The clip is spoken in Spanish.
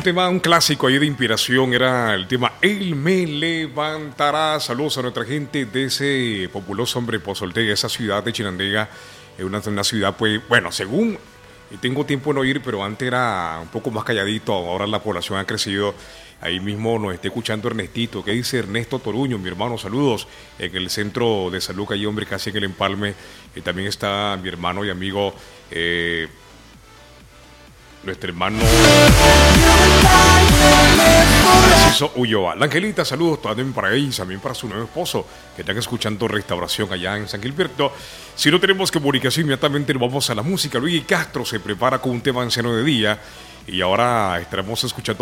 un tema, un clásico ahí de inspiración, era el tema Él me levantará. Saludos a nuestra gente de ese populoso hombre Pozoltega, esa ciudad de Chinandega, es una ciudad, pues, bueno, según tengo tiempo en oír, pero antes era un poco más calladito, ahora la población ha crecido. Ahí mismo nos está escuchando Ernestito. ¿Qué dice Ernesto Toruño? Mi hermano, saludos. En el centro de salud, que hay, hombre, casi en el Empalme. También está mi hermano y amigo, nuestro hermano Narciso Ulloa. La Angelita, saludos también para ella, también para su nuevo esposo, que están escuchando Restauración allá en San Gilberto. Si no tenemos comunicación, inmediatamente nos vamos a la música. Luis Castro se prepara con un tema anciano de día. Y ahora estaremos escuchando